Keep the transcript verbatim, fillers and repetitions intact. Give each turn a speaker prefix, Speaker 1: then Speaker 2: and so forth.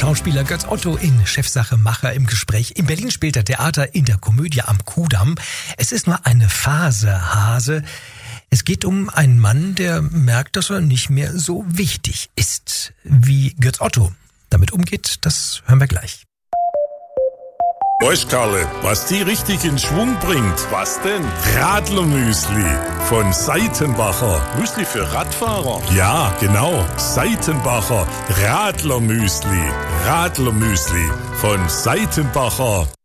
Speaker 1: Schauspieler Götz Otto in Chefsache Macher im Gespräch. In Berlin spielt er Theater in der Komödie am Kudamm. Es ist nur eine Phase, Hase. Es geht um einen Mann, der merkt, dass er nicht mehr so wichtig ist. Wie Götz Otto damit umgeht, das hören wir gleich.
Speaker 2: Weißt Karle, was die richtig in Schwung bringt?
Speaker 3: Was denn?
Speaker 2: Radlermüsli von Seitenbacher.
Speaker 3: Müsli für Radfahrer?
Speaker 2: Ja, genau. Seitenbacher Radlermüsli. Radlermüsli von Seitenbacher.